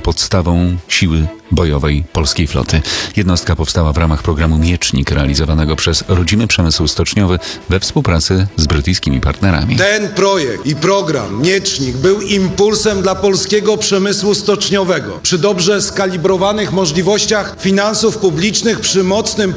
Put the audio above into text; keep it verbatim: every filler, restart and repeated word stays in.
podstawą siły bojowej polskiej floty. Jednostka powstała w ramach programu Miecznik, realizowanego przez rodzimy przemysł stoczniowy we współpracy z brytyjskimi partnerami. Ten projekt i program Miecznik był impulsem dla polskiego przemysłu stoczniowego. Przy dobrze skalibrowanych możliwościach finansów publicznych, przy mocnym